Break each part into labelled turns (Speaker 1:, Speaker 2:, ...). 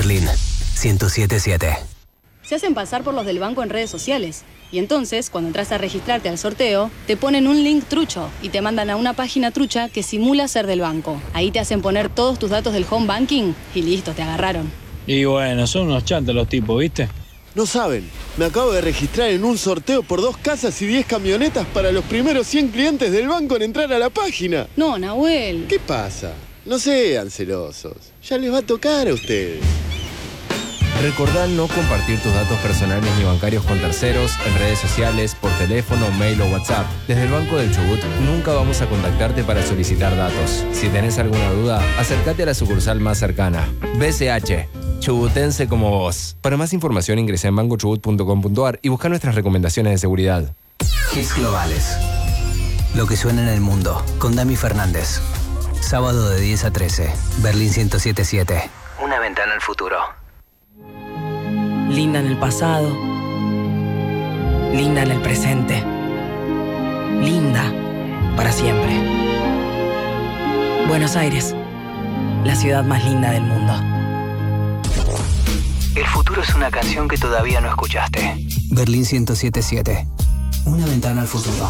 Speaker 1: Berlín 107.7.
Speaker 2: Se hacen pasar por los del banco en redes sociales. Y entonces, cuando entras a registrarte al sorteo, te ponen un link trucho y te mandan a una página trucha que simula ser del banco. Ahí te hacen poner todos tus datos del home banking y listo, te agarraron.
Speaker 3: Y bueno, son unos chantas los tipos, ¿viste?
Speaker 4: No saben, me acabo de registrar en un sorteo por 2 casas y 10 camionetas para los primeros 100 clientes del banco en entrar a la página.
Speaker 2: No, Nahuel.
Speaker 4: ¿Qué pasa? No sean celosos. Ya les va a tocar a ustedes.
Speaker 5: Recordá no compartir tus datos personales ni bancarios con terceros, en redes sociales, por teléfono, mail o WhatsApp. Desde el Banco del Chubut nunca vamos a contactarte para solicitar datos. Si tenés alguna duda, acércate a la sucursal más cercana. BCH, chubutense como vos. Para más información ingresa en bancochubut.com.ar y busca nuestras recomendaciones de seguridad.
Speaker 1: Hits globales. Lo que suena en el mundo, con Dami Fernández. Sábado de 10 a 13, Berlín 107.7. Una ventana al futuro.
Speaker 6: Linda en el pasado, linda en el presente, linda para siempre. Buenos Aires, la ciudad más linda del mundo.
Speaker 1: El futuro es una canción que todavía no escuchaste. Berlín 107.7. Una ventana al futuro.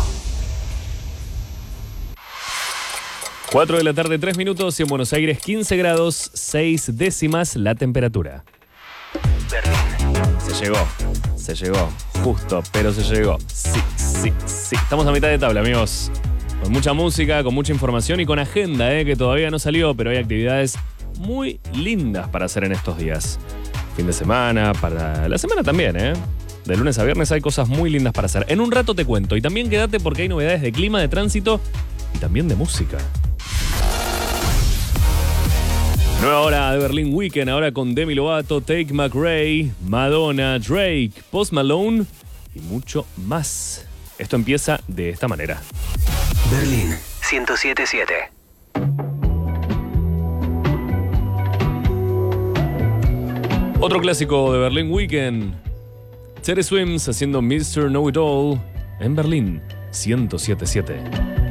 Speaker 7: 4 de la tarde, 3 minutos, y en Buenos Aires 15 grados, 6 décimas la temperatura.
Speaker 1: Berlín.
Speaker 7: Se llegó, justo, pero se llegó. Sí. Estamos a mitad de tabla, amigos. Con mucha música, con mucha información y con agenda, que todavía no salió, pero hay actividades muy lindas para hacer en estos días. Fin de semana, para la semana también, De lunes a viernes hay cosas muy lindas para hacer. En un rato te cuento, y también quédate porque hay novedades de clima, de tránsito y también de música. Nueva hora de Berlín Weekend, ahora con Demi Lovato, Tate McRae, Madonna, Drake, Post Malone y mucho más. Esto empieza de esta manera.
Speaker 1: Berlín 107.7.
Speaker 7: Otro clásico de Berlín Weekend. Tere Swims haciendo Mr. Know It All en Berlín 107.7.